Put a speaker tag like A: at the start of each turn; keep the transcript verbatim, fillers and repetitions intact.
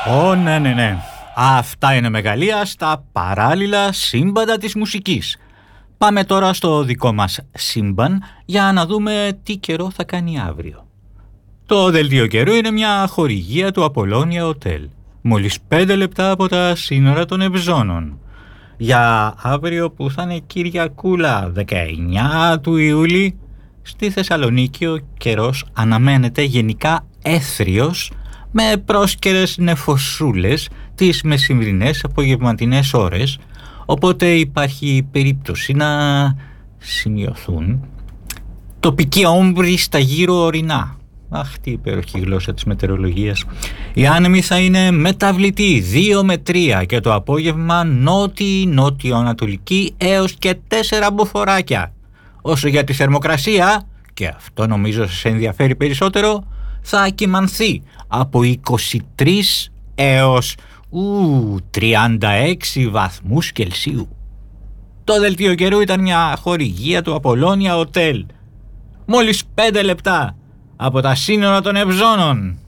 A: Ω, ναι, ναι, ναι. Αυτά είναι μεγαλεία στα παράλληλα σύμπαντα της μουσικής. Πάμε τώρα στο δικό μας σύμπαν για να δούμε τι καιρό θα κάνει αύριο. Το δελτίο καιρού είναι μια χορηγία του Απολώνια Hotel, μόλις πέντε λεπτά από τα σύνορα των Ευζώνων. Για αύριο που θα είναι Κυριακούλα δεκαεννιά του Ιούλη, στη Θεσσαλονίκη ο καιρός αναμένεται γενικά έθριος με πρόσκαιρες νεφοσούλες τις μεσημβρινές απογευματινές ώρες, οπότε υπάρχει περίπτωση να σημειωθούν τοπική όμπρη στα γύρω ορεινά. Αχ, τι υπέροχη γλώσσα της μετεωρολογίας. Η άνεμη θα είναι μεταβλητή δύο με τρία και το απόγευμα νότιο-νότιο-ανατολική έως και τέσσερα μποφοράκια. Όσο για τη θερμοκρασία, και αυτό νομίζω σας ενδιαφέρει περισσότερο, θα κυμανθεί από είκοσι τρεις έως ου, τριάντα έξι βαθμούς Κελσίου. Το δελτίο καιρού ήταν μια χορηγία του Απολώνια Hotel, μόλις πέντε λεπτά από τα σύνορα των Ευζώνων.